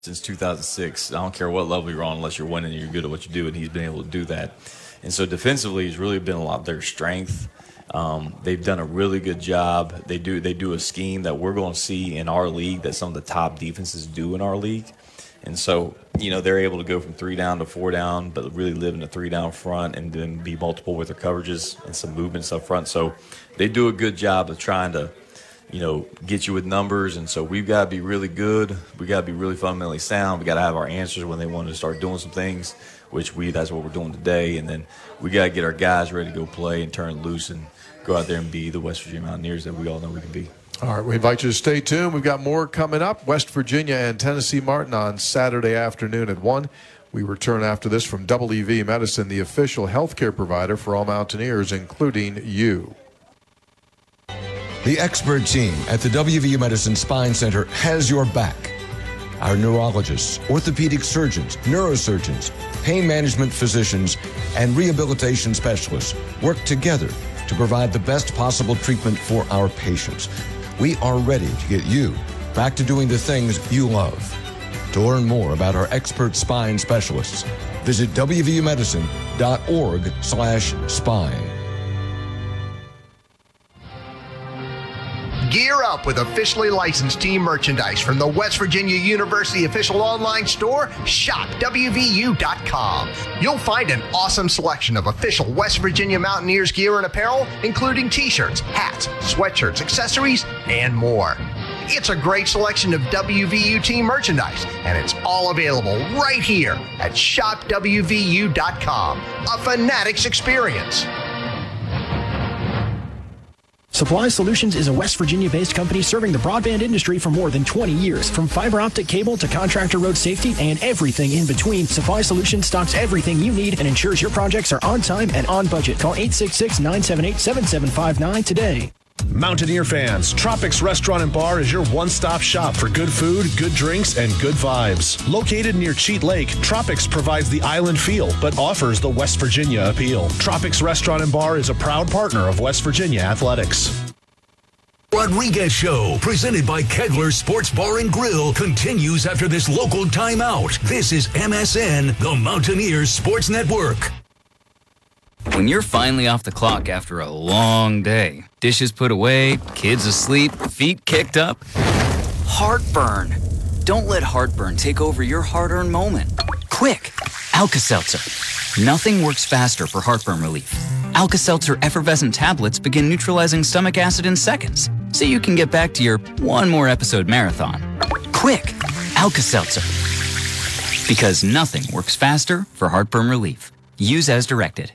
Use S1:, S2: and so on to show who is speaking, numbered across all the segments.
S1: since 2006. I don't care what level you're on, unless you're winning and you're good at what you do, and he's been able to do that. And so defensively, it's really been a lot of their strength. They've done a really good job. They do a scheme that we're going to see in our league that some of the top defenses do in our league. And so, they're able to go from 3 down to 4 down, but really live in a 3 down front and then be multiple with their coverages and some movements up front. So they do a good job of trying to, get you with numbers. And so we've got to be really good. We got to be really fundamentally sound. We got to have our answers when they want to start doing some things, which that's what we're doing today. And then we got to get our guys ready to go play and turn loose and go out there and be the West Virginia Mountaineers that we all know we can be.
S2: All right, we invite you to stay tuned. We've got more coming up. West Virginia and Tennessee Martin on Saturday afternoon at 1. We return after this from WV Medicine, the official healthcare provider for all Mountaineers, including you.
S3: The expert team at the WVU Medicine Spine Center has your back. Our neurologists, orthopedic surgeons, neurosurgeons, pain management physicians, and rehabilitation specialists work together to provide the best possible treatment for our patients. We are ready to get you back to doing the things you love. To learn more about our expert spine specialists, visit wvumedicine.org/spine.
S4: Gear up with officially licensed team merchandise from the West Virginia University official online store, shopwvu.com. You'll find an awesome selection of official West Virginia Mountaineers gear and apparel, including t-shirts, hats, sweatshirts, accessories, and more. It's a great selection of WVU team merchandise, and it's all available right here at shopwvu.com. A Fanatics experience.
S5: Supply Solutions is a West Virginia-based company serving the broadband industry for more than 20 years. From fiber optic cable to contractor road safety and everything in between, Supply Solutions stocks everything you need and ensures your projects are on time and on budget. Call 866-978-7759 today.
S6: Mountaineer fans, Tropics Restaurant and Bar is your one-stop shop for good food, good drinks, and good vibes. Located near Cheat Lake, Tropics provides the island feel, but offers the West Virginia appeal. Tropics Restaurant and Bar is a proud partner of West Virginia Athletics.
S7: Rodriguez Show, presented by Kegler Sports Bar and Grill, continues after this local timeout. This is MSN, the Mountaineers Sports Network.
S8: When you're finally off the clock after a long day, dishes put away, kids asleep, feet kicked up, heartburn. Don't let heartburn take over your hard-earned moment. Quick, Alka-Seltzer. Nothing works faster for heartburn relief. Alka-Seltzer effervescent tablets begin neutralizing stomach acid in seconds, so you can get back to your one more episode marathon. Quick, Alka-Seltzer. Because nothing works faster for heartburn relief. Use as directed.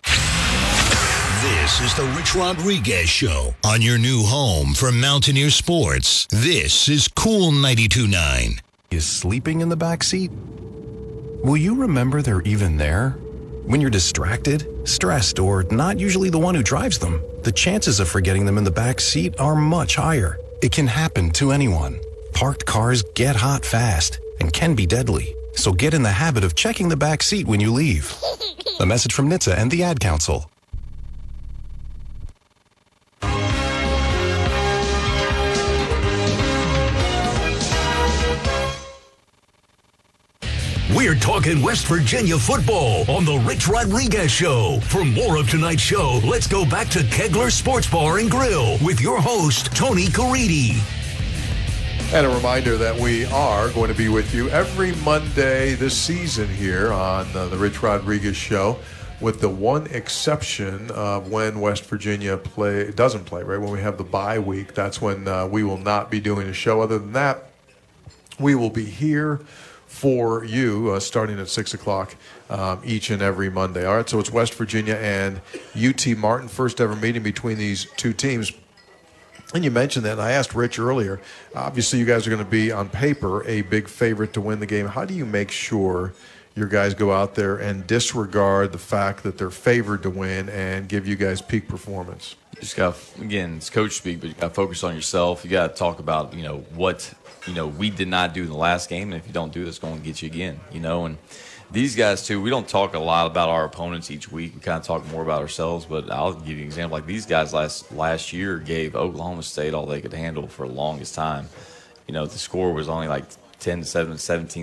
S7: This is the Rich Rodriguez Show on your new home for Mountaineer Sports. This is Cool 92.9.
S9: Is sleeping in the back seat? Will you remember they're even there? When you're distracted, stressed, or not usually the one who drives them, the chances of forgetting them in the back seat are much higher. It can happen to anyone. Parked cars get hot fast and can be deadly. So get in the habit of checking the back seat when you leave. A message from NHTSA and the Ad Council.
S7: We're talking West Virginia football on the Rich Rodriguez Show. For more of tonight's show, let's go back to Kegler Sports Bar and Grill with your host, Tony Caridi.
S2: And a reminder that we are going to be with you every Monday this season here on the Rich Rodriguez Show, with the one exception of when West Virginia doesn't play, right? When we have the bye week, that's when we will not be doing a show. Other than that, we will be here for you starting at 6 o'clock each and every Monday. All right, so it's West Virginia and UT Martin, first ever meeting between these two teams. And you mentioned that, and I asked Rich earlier, obviously you guys are going to be, on paper, a big favorite to win the game. How do you make sure your guys go out there and disregard the fact that they're favored to win and give you guys peak performance?
S1: You just got, again, it's coach speak, but you got to focus on yourself. You got to talk about, what we did not do in the last game, and if you don't do this, it's going to get you again, and these guys too, we don't talk a lot about our opponents each week. We kind of talk more about ourselves, but I'll give you an example. Like these guys last year gave Oklahoma State all they could handle for the longest time. The score was only like 10 to 17